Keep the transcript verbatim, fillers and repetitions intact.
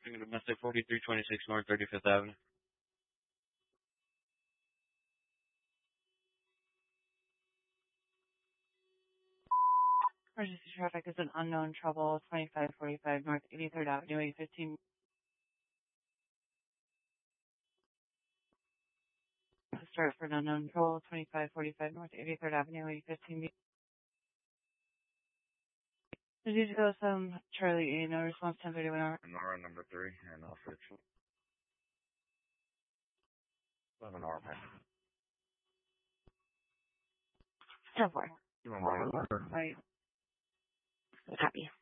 Domestic forty-three twenty-six North thirty-fifth Avenue. Emergency traffic is an unknown trouble, twenty-five forty-five North eighty-third Avenue, eight fifteen. Start for an unknown trouble, twenty-five forty-five North eighty-third Avenue, eight fifteen. Did you go some Charlie A, no response, ten thirty-one hour? Nora number three, and I'll switch. Seven hour pass. ten four. You want my number? Right. Copy.